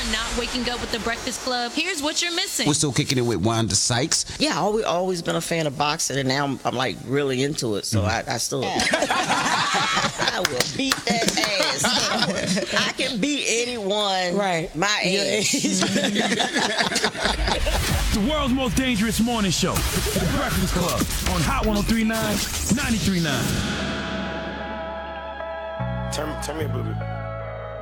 not waking up with the Breakfast Club, here's what you're missing. We're still kicking it with Wanda Sykes. Yeah, always been a fan of boxing, and now I'm like really into it. So I still, I will beat that ass. I can beat anyone my age. The world's most dangerous morning show, The Breakfast Club, on Hot 103.9, 93.9. Turn me up a little bit.